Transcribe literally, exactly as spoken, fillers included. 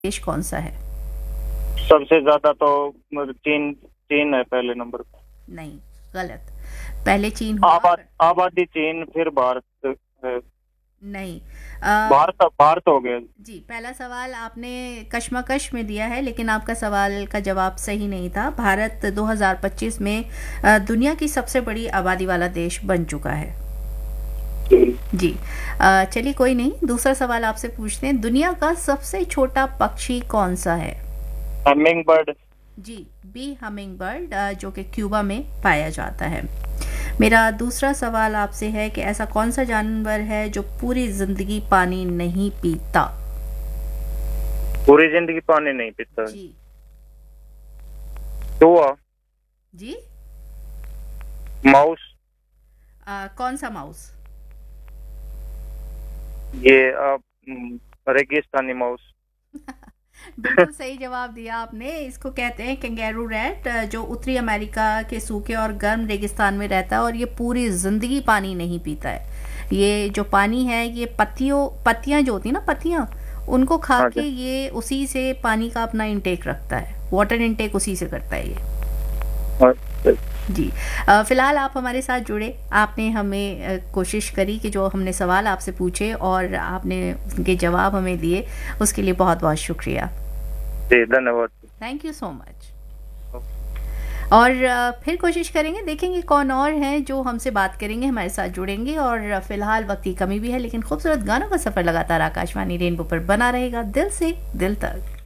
देश कौन सा है? सबसे ज्यादा तो मतलब चीन चीन है पहले नंबर पे। नहीं, गलत। पहले चीन हुआ आबाद फिर आबादी चीन, फिर भारत है। नहीं। आ, भारत भारत हो गया। जी, पहला सवाल आपने कशमकश में दिया है, लेकिन आपका सवाल का जवाब सही नहीं था। भारत दो हज़ार पच्चीस में आ, दुनिया की सबसे बड़ी आबादी वाला देश बन चुका है। जी। आ, चलिए कोई नहीं, दूसरा सवाल आपसे पूछते हैं। दुनिया का सबसे छोटा पक्षी कौन सा है? Humming bird. जी, बी हमिंग बर्ड, जो कि क्यूबा में पाया जाता है। मेरा दूसरा सवाल आपसे है कि ऐसा कौन सा जानवर है जो पूरी जिंदगी पानी नहीं पीता? पूरी जिंदगी पानी नहीं पीता है। जी। चूहा। जी। माउस। आ, कौन सा माउस? ये आप हम्म, रेगिस्तानी माउस। बिल्कुल सही जवाब दिया आपने। इसको कहते हैं कैंगेरू रैट, जो उत्तरी अमेरिका के सूखे और गर्म रेगिस्तान में रहता है और ये पूरी जिंदगी पानी नहीं पीता है। ये जो पानी है, ये पत्तियों पत्तियां जो होती है ना, पत्तियां, उनको खा हाँ के जी। ये उसी से पानी का अपना इंटेक रखता है। वाटर इंटेक उसी से करता है ये। हाँ, जी। अ, फिलहाल आप हमारे साथ जुड़े, आपने हमें अ, कोशिश करी कि जो हमने सवाल आपसे पूछे और आपने उनके जवाब हमें दिए, उसके लिए बहुत बहुत शुक्रिया। जी धन्यवाद। Thank you so much. और अ, फिर कोशिश करेंगे, देखेंगे कौन और हैं जो हमसे बात करेंगे, हमारे साथ जुड़ेंगे। और फिलहाल वक्त की कमी भी है, लेकिन खूबसूरत गानों का सफ़र लगातार आकाशवाणी रेनबो पर बना रहेगा, दिल से दिल तक।